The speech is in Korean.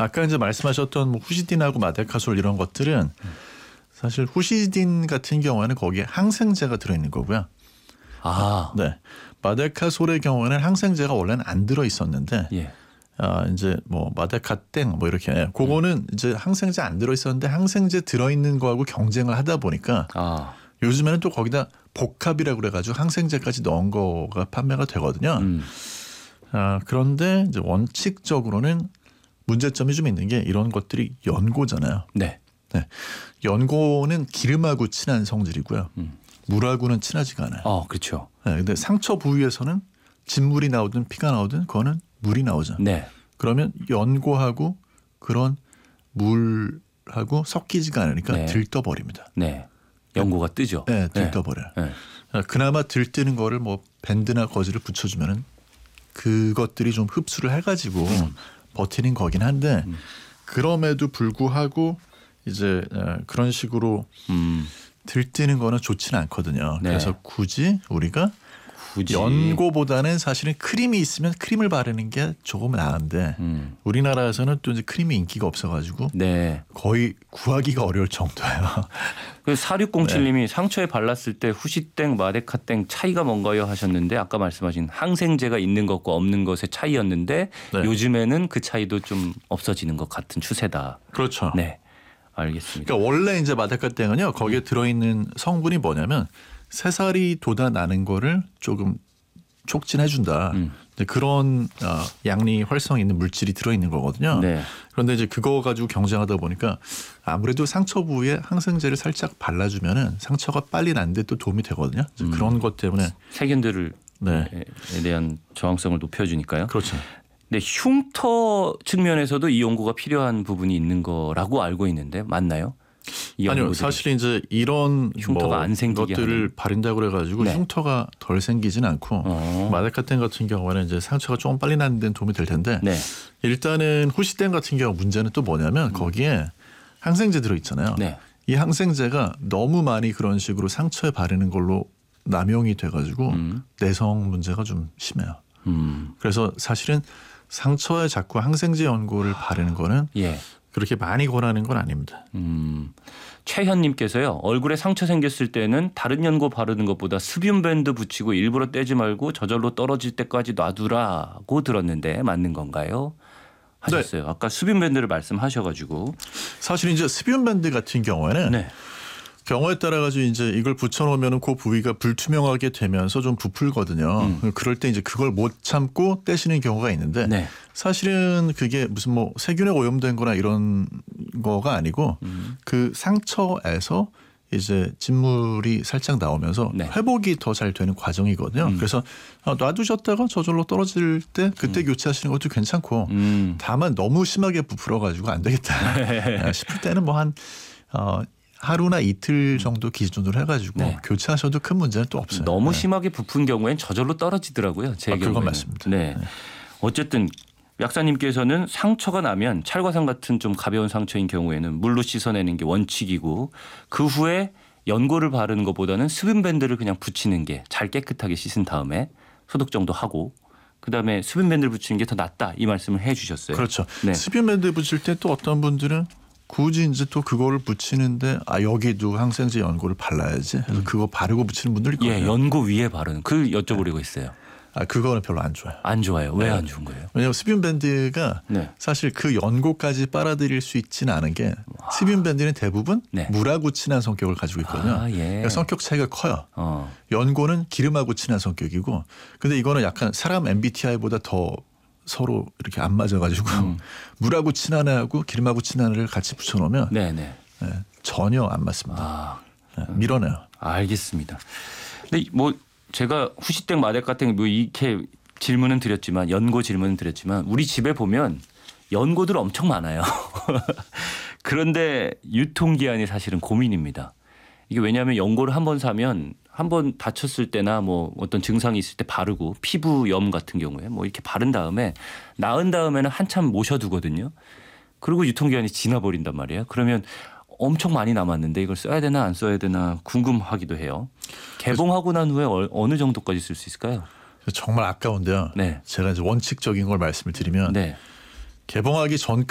아까 이제 말씀하셨던 뭐 후시딘하고 마데카솔 이런 것들은 사실 후시딘 같은 경우에는 거기에 항생제가 들어있는 거고요. 아, 네. 마데카솔의 경우에는 항생제가 원래는 안 들어 있었는데 예. 이제 뭐 마데카땡 뭐 이렇게 그거는 이제 항생제 안 들어 있었는데 항생제 들어 있는 거하고 경쟁을 하다 보니까 아, 요즘에는 또 거기다 복합이라고 그래가지고 항생제까지 넣은 거가 판매가 되거든요. 그런데 이제 원칙적으로는 문제점이 좀 있는 게 이런 것들이 연고잖아요. 네. 네. 연고는 기름하고 친한 성질이고요. 물하고는 친하지가 않아요. 그렇죠. 네, 근데 상처 부위에서는 진물이 나오든 피가 나오든 그거는 물이 나오죠. 네. 그러면 연고하고 그런 물하고 섞이지가 않으니까 네. 들떠버립니다. 네. 연고가 뜨죠. 네, 들떠버려요. 네. 그나마 들뜨는 거를 뭐 밴드나 거즈를 붙여주면은 그것들이 좀 흡수를 해가지고 버티는 거긴 한데 그럼에도 불구하고 이제 그런 식으로 들뜨는 거는 좋지는 않거든요. 네. 그래서 굳이 우리가 연고보다는 사실은 크림이 있으면 크림을 바르는 게 조금 나은데 우리나라에서는 또 이제 크림이 인기가 없어가지고 네. 거의 구하기가 어려울 정도예요. 그 4607님이 상처에 발랐을 때 후시땡, 마데카땡 차이가 뭔가요 하셨는데 아까 말씀하신 항생제가 있는 것과 없는 것의 차이였는데 네. 요즘에는 그 차이도 좀 없어지는 것 같은 추세다. 그렇죠. 네, 알겠습니다. 그러니까 원래 이제 마데카땡은요 거기에 들어있는 성분이 뭐냐면 새살이 돋아나는 거를 조금 촉진해준다. 그런 양리 활성이 있는 물질이 들어있는 거거든요. 네. 그런데 이제 그거 가지고 경쟁하다 보니까 아무래도 상처 부위에 항생제를 살짝 발라주면은 상처가 빨리 나는데 또 도움이 되거든요. 그런 것 때문에 세균들에 네. 대한 저항성을 높여주니까요. 그렇죠. 네, 흉터 측면에서도 이 연고가 필요한 부분이 있는 거라고 알고 있는데 맞나요? 이 아니요, 연고들이. 사실 이제 이런 흉터가 안 생기게 것들을 하는. 바른다고 그래가지고 네. 흉터가 덜 생기진 않고 마데카땡 같은 경우에는 이제 상처가 조금 빨리 나는 데는 도움이 될 텐데 네. 일단은 후시땡 같은 경우 문제는 또 뭐냐면 거기에 항생제 들어 있잖아요. 네. 이 항생제가 너무 많이 그런 식으로 상처에 바르는 걸로 남용이 돼가지고 내성 문제가 좀 심해요. 그래서 사실은 상처에 자꾸 항생제 연고를 바르는 거는 예. 그렇게 많이 권하는 건 아닙니다. 최현님께서요. 얼굴에 상처 생겼을 때는 다른 연고 바르는 것보다 수분 밴드 붙이고 일부러 떼지 말고 저절로 떨어질 때까지 놔두라고 들었는데 맞는 건가요? 하셨어요. 아까 수분 밴드를 말씀하셔가지고. 사실 이제 수분 밴드 같은 경우에는 네. 경우에 따라 가지고 이제 이걸 붙여놓으면 그 부위가 불투명하게 되면서 좀 부풀거든요. 그럴 때 이제 그걸 못 참고 떼시는 경우가 있는데 네. 사실은 그게 무슨 뭐 세균에 오염된 거나 이런 거가 아니고 그 상처에서 이제 진물이 살짝 나오면서 네. 회복이 더 잘 되는 과정이거든요. 그래서 놔두셨다가 저절로 떨어질 때 그때 교체하시는 것도 괜찮고 다만 너무 심하게 부풀어가지고 안 되겠다 싶을 때는 뭐 한 하루나 이틀 정도 기준으로 해가지고 네. 교체하셔도 큰 문제는 또 없어요. 너무 네. 심하게 부푼 경우엔 저절로 떨어지더라고요. 제 경우에는. 그건 맞습니다. 네. 어쨌든 약사님께서는 상처가 나면 찰과상 같은 좀 가벼운 상처인 경우에는 물로 씻어내는 게 원칙이고 그 후에 연고를 바르는 것보다는 수분 밴드를 그냥 붙이는 게 잘 깨끗하게 씻은 다음에 소독 정도 하고 그다음에 수분 밴드를 붙이는 게 더 낫다 이 말씀을 해 주셨어요. 그렇죠. 네. 수분 밴드 붙일 때 또 어떤 분들은 굳이 이제 또 그거를 붙이는데 여기도 항생제 연고를 발라야지 해서 그거 바르고 붙이는 분들이 있거든요. 예, 연고 위에 바르는 그 여쭤보려고 했어요. 그거는 별로 안 좋아요. 안 좋아요. 왜 네. 안 좋은 거예요? 왜냐하면 수분 밴드가 네. 사실 그 연고까지 빨아들일 수 있지는 않은 게 수분 밴드는 대부분 네. 물하고 친한 성격을 가지고 있거든요. 예. 그러니까 성격 차이가 커요. 어. 연고는 기름하고 친한 성격이고 근데 이거는 약간 사람 MBTI보다 더 서로 이렇게 안 맞아가지고 물하고 친한 애하고 기름하고 친한 애를 같이 붙여놓으면 네네. 전혀 안 맞습니다. 밀어내요. 알겠습니다. 근데 뭐 제가 후시땡 마데카땡 뭐 이렇게 질문은 드렸지만 연고 질문은 드렸지만 우리 집에 보면 연고들 엄청 많아요. 그런데 유통기한이 사실은 고민입니다. 이게 왜냐하면 연고를 한 번 사면 한 번 다쳤을 때나 뭐 어떤 증상이 있을 때 바르고 피부염 같은 경우에 뭐 이렇게 바른 다음에 나은 다음에는 한참 모셔두거든요. 그리고 유통기한이 지나버린단 말이에요. 그러면 엄청 많이 남았는데 이걸 써야 되나 안 써야 되나 궁금하기도 해요. 개봉하고 난 후에 어느 정도까지 쓸 수 있을까요? 정말 아까운데요. 네. 제가 이제 원칙적인 걸 말씀을 드리면 네. 개봉하기 전